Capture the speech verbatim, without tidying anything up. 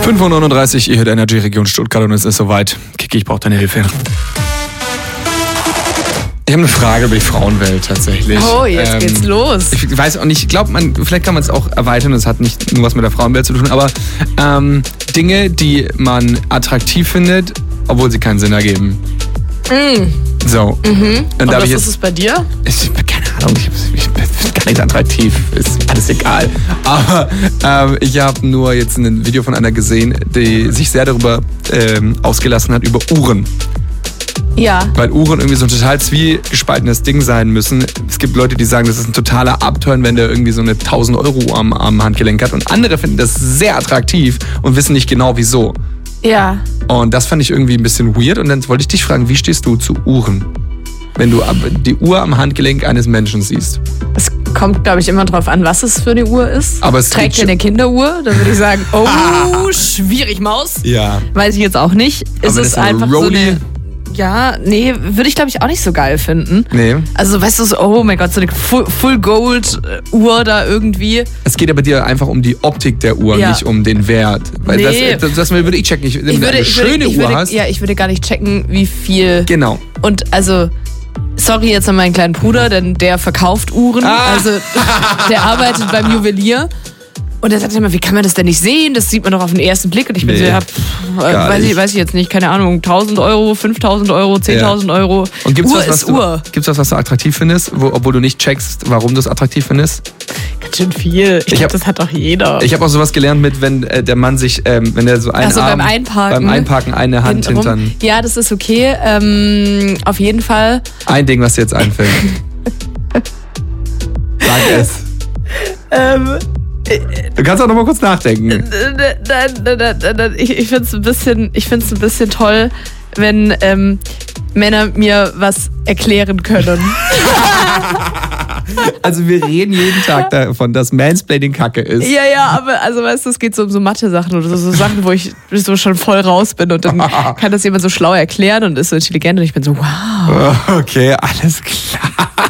fünf Uhr neununddreißig, ihr hört Energy Region Stuttgart und es ist soweit. Kiki, ich brauche deine Hilfe. Ich habe eine Frage über die Frauenwelt tatsächlich. Oh, jetzt ähm, geht's los. Ich weiß auch nicht, ich glaube, man, vielleicht kann man es auch erweitern, das hat nicht nur was mit der Frauenwelt zu tun, aber ähm, Dinge, die man attraktiv findet, obwohl sie keinen Sinn ergeben. Mm. So. Mhm. Und, und was jetzt, ist es bei dir? Ich, keine Ahnung, ich, ich bin gar nicht attraktiv, ist alles egal. Aber ähm, ich habe nur jetzt ein Video von einer gesehen, die sich sehr darüber ähm, ausgelassen hat, über Uhren. Ja. Weil Uhren irgendwie so ein total zwiegespaltenes Ding sein müssen. Es gibt Leute, die sagen, das ist ein totaler Upturn, wenn der irgendwie so eine tausend Euro Uhr am, am Handgelenk hat. Und andere finden das sehr attraktiv und wissen nicht genau wieso. Ja. Und das fand ich irgendwie ein bisschen weird. Und dann wollte ich dich fragen, wie stehst du zu Uhren? Wenn du die Uhr am Handgelenk eines Menschen siehst. Es kommt, glaube ich, immer drauf an, was es für eine Uhr ist. Aber es Trägt er eine Kinderuhr? Dann würde ich sagen, oh, schwierig, Maus. Ja. Weiß ich jetzt auch nicht. Ist Aber es einfach so eine... Ja, nee, würde ich glaube ich auch nicht so geil finden. Nee. Also weißt du, so, oh mein Gott, so eine Full, Full Gold Uhr da irgendwie. Es geht aber dir einfach um die Optik der Uhr, ja. nicht um den Wert. Weil nee. das, das, das würde ich checken. Wenn ich du würde, eine ich schöne würde, ich Uhr würde, hast. Ja, ich würde gar nicht checken, wie viel. Genau. Und also, sorry jetzt an meinen kleinen Bruder, denn der verkauft Uhren. Ah. Also der arbeitet beim Juwelier. Und er sagt immer, wie kann man das denn nicht sehen? Das sieht man doch auf den ersten Blick. Und ich bin nee, so, ja, pff, weiß, ich, weiß ich jetzt nicht, keine Ahnung, tausend Euro, fünftausend Euro, zehntausend ja. Euro. Und gibt's Uhr was, was ist du, Uhr. Gibt's was, was du attraktiv findest, wo, obwohl du nicht checkst, warum du es attraktiv findest? Ganz schön viel. Ich, ich glaube, das hat doch jeder. Ich habe auch sowas gelernt mit, wenn äh, der Mann sich, ähm, wenn der so einen Ach so, Arm, beim Einparken. beim Einparken eine Hand hintenrum. hintern. Ja, das ist okay. Ähm, auf jeden Fall. Ein Ding, was dir jetzt einfällt. Sag es. Ähm... Du kannst auch noch mal kurz nachdenken. Nein, nein, nein, nein. Ich, ich finde es ein bisschen, ich find's ein bisschen toll, wenn ähm, Männer mir was erklären können. Also wir reden jeden Tag davon, dass Mansplaining Kacke ist. Ja, ja, aber also weißt du, es geht so um so Mathe-Sachen oder so, so Sachen, wo ich so schon voll raus bin und dann kann das jemand so schlau erklären und ist so intelligent und ich bin so, wow. Okay, alles klar.